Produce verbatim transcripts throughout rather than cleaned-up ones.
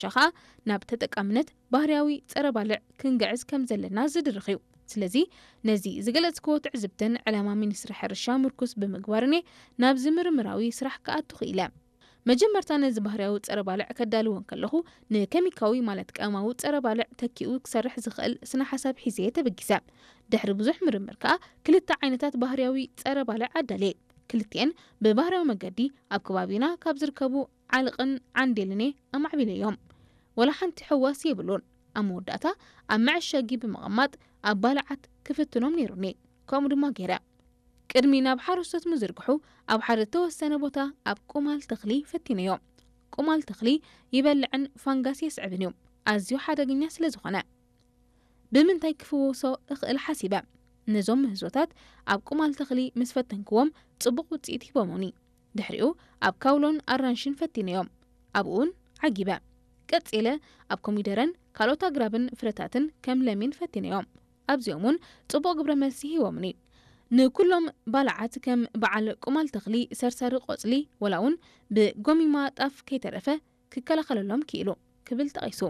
شخا ناب تتقامنت ባህርያዊ ፀረ ባልዕ ክንገዕዝ ከም ዘለና ዝድርኽዩ ስለዚ ነዚ ዝገለጽክዎ ትዕዝብትን ዕላማ ሚኒስትሪ ሕርሻ ምርኩስ ብምግባርኔ ናብ ዝምርምራዊ ስራሕ ከኣቱ ኽኢለ መጀመርታ ነዚ ባህርያዊ ፀረ ባልዕ ከዳልዎን ከለኹ ንኬሚካዊ ማለት ቀማዊ ፀረ ባልዕ ተኪኡ ክሰርሕ ዝኽእል ስነ ሓሳብ ሒዘ ተበጊሰ ድሕሪ ብዙሕ ምርምር ከዓ ክልተ ዓይነታት ባህርያዊ ፀረ ባልዕ ኣዳልየ ክልቲአን ብባህርያዊ መገዲ ኣብ ከባቢና ካብ ዝርከቡ ዓልቕን ዓንዴልኔ ኣማዕቢለዮም ወላ ሓንቲ ሕዋስ የብሉን ኣብ መወዳእታ ኣብ መዐሸጊ ብምቕማጥ ኣብ ባልዓት ክፍትኖም ነይሩኒ ከምኡ ድማ ገይረ ቅድሚ ናብ ሓረስቶት ምዝርግሑ ኣብ ሓደ ተወሰነ ቦታ ኣብ ቁማል ተኽሊ ፈቲነዮም ቁማል ተኽሊ ይበልዕን ፋንጋስ የስዕብን እዩ ኣዝዩ ሓደገኛ ስለ ዝኾነ ብምንታይ ክፍወሶ እኽእል ሓሲበ ነዞም ምህዞታት ኣብ ቁማል ተኽሊ ምስ ፈተንክዎም ጽቡቕ ውፅኢት ሂቦሙኒ ድሕሪኡ ኣብ ካውሎን ኣራንሽን ፈቲነዮም ኣብኡን ዓጊበ ቀጺለ ኣብ ኮሚደረን ካልኦት ኣግራብን ፍረታትን ከም ለሚን ፈቲነዮም ኣብዚኦምን ጽቡቕ ግብረ መልሲ ሂቦሙኒ ንኩሎም ባልዓት ከም በዓል ቁማል ተኽሊ ሰርሰሪ ቆጽሊ ወላውን ብጎሚማ ጣፍ ከይተረፈ ክከላኸለሎም ክኢሉ ክብል ተቒሱ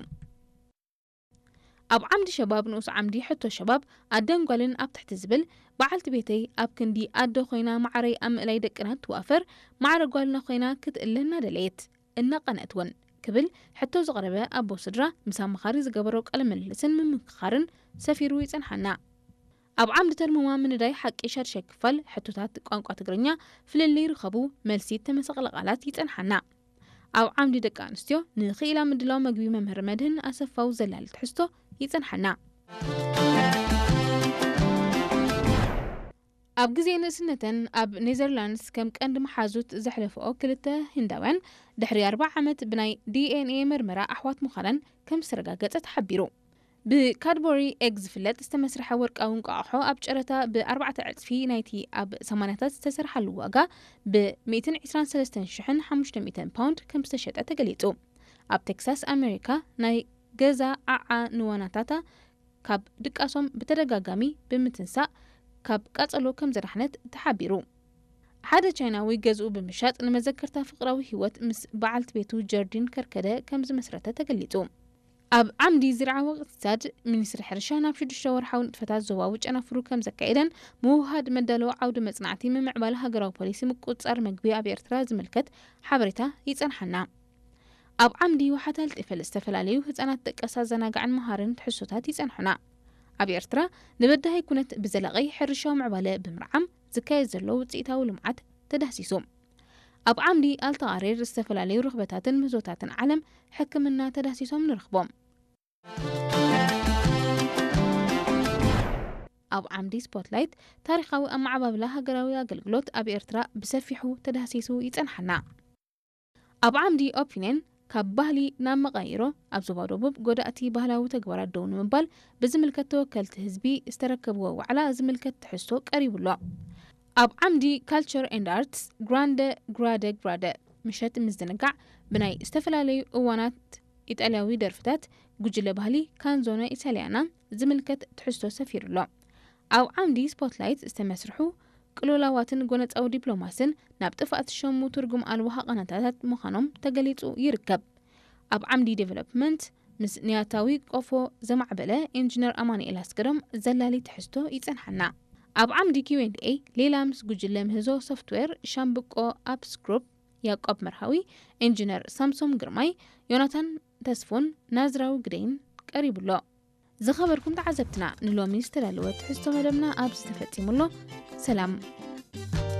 ኣብ ዓምዲ ሸባብ ንኡስ ዓምዲ ሕቶ ሸባብ ኣደንጓልን ኣብ ትሕቲ ዝብል በዓልቲ ቤተይ ኣብ ክንዲ ኣዶ ኾይና ማዕረይ ኣብ ምእላይ ደቅና ትዋፈር ማዕረ ጓልና ኾይና ክትእለና ደለየት እናቐነትውን ክብል ሕቶ ዝቐረበ ኣቦ ስድራ ምስ ኣመኻሪ ዝገበሮ ቃለ ምልልስን ምምክኻርን ሰፊሩ ይጸንሐና ኣብ ዓምዲ ተልሙማ ምንዳይ ሓቂ ሸርሸ ክፋል ሕቶታት ቋንቋ ትግርኛ ፍልል ይርከቡ መልሲ ተመሰቕለ ቃላት ይጸንሐና ኣብ ዓምዲ ደቂ ኣንስትዮ ንኽኢላ ምድላው መግቢ መምህር መድህን ኣሰፋው ዘላል ትሕዝቶ ይጸንሐና ኣብ ግዜ ንእስነተን ኣብ ኔዘርላንድስ ከም ቀንዲ መሓዙት ዘሕለፈኦ ክልተ ህንዳውያን ድሕሪ ኣርባዓ ዓመት ብናይ ዲኤንኤ ምርመራ ኣሕዋት ምዃነን ከም ዝተረጋገጸ ተሓቢሩ ብካድበሪ ኤግ ዝፍለጥ ዝተመስረሐ ወርቃዊ እንቋቑሖ ኣብ ጨረታ ብኣርባዕተ ዕፅፊ ናይቲ ኣብ ሰማንያታት ዝተሰርሐሉ ዋጋ ብ1ዕስራን ሰለስተን ሽሕን ሓሙሽተ ሚእትን ፓውንድ ከም ዝተሸጠ ተገሊጹ ኣብ ቴክሳስ ኣሜሪካ ናይ ገዛ ዓዓ ንዋናታታ ካብ ድቃሶም ብተደጋጋሚ ብምትንሳእ ካብ ቃጸሎ ከም ዘራሕነት ተሓቢሩ ሓደ ቻይናዊ ገዝኡ ብምሻጥ ንመዘከርታ ፍቕራዊ ህይወት ምስ በዓልቲ ቤቱ ጀርዲን ከርከደ ከም ዝመስረተ ተገሊጹ ኣብ ዓምዲ ዝረዓወ እቅትሳድ ሚኒስትሪ ሕርሻ ናብ ሽዱሽተ ወርሓዊ ንጥፈታት ዞባዊ ጨናፍሩ ከም ዘካየደን ምውሃድ መዳለዎ ዓውዲ መጽናዕቲ ምምዕባል ሃገራዊ ፖሊሲ ምቁጽጻር መግቢ ኣብ ኤርትራ ዝምልከት ሓበሬታ ይጸንሐና ኣብ ዓምዲ ዋሓታል ጤፈል ዝተፈላለዩ ህፃናት ደቀሳ ዘናጋዕን መሃርን ትሕሶታት ይጸንሑና ኣብ ኤርትራ ንበዳይ ኩነት ብዘለቐይ ሕርሻዊ ምዕባለ ብምርዓም ዝካየድ ዘሎ ውፅኢታዊ ልምዓት ተዳሲሱ ኣብ ዓምዲ ኣልተቃሪር ዝተፈላለዩ ርኽበታትን ምህዞታትን ዓለም ሕክምና ተዳሲሶም ንረኽቦም ኣብ ዓምዲ ስፖትላይት ታሪኻዊ ኣማዕባብላ ሃገራዊ ኣገልግሎት ኣብ ኤርትራ ብሰፊሑ ተዳሲሱ ይጸንሐና ኣብ ዓምዲ ኦፒኒየን ካብ ባህሊ ናብ መቃይሮ ኣብ ዞባ ደቡብ ጎዳእቲ ባህላዊ ተግባራት ደው ንምባል ብዝምልከት ተወከልቲ ህዝቢ ዝተረከብዎ ዋዕላ ዝምልከት ትሕዝቶ ቀሪቡሎ ኣብ ዓምዲ ካልቸር ኤንድ ኣርትስ ግራንደ ግራደ ግራደ ምሸት ምዝንጋዕ ብናይ ዝተፈላለዩ እዋናት ኢጣልያዊ ደርፍታት ጉጅለ ባህሊ ካንዞነ ኢታልያና ዝምልከት ትሕዝቶ ሰፊሩሎ ኣብ ዓምዲ ስፖትላይት ዝተመስርሑ ቅሎላዋትን ጎነፃዊ ዲፕሎማስን ናብ ጥፋኣት ሸሙ ትርጉም ኣልቦ ሃቐናታት ምዃኖም ተገሊጹ ይርከብ ኣብ ዓምዲ ዴቨሎፕመንት ምስ ንያታዊ ቆፎ ዘማዕበለ ኢንጂነር ኣማኑኤል ኣስገዶም ዘላሊ ትሕዝቶ ይጸንሐና ኣብ ዓምዲ ኪው ኤንድ ኤ ሌላ ምስ ጉጅለ ምህዞ ሶፍትዌር ሻምብቆ ኣፕስ ግሩፕ ያዕቆብ መርሃዊ ኢንጂነር ሳምሶም ግርማይ ዮናታን ተስፎን ናዝራዊ ግደይን ቀሪቡሎ ዝኸበርኩም ተዓዘብትና ንሎሚ ዝተዳለወ ትሕዝቶ መደብና ኣብ ዝተፈጺሙሎ ሰላም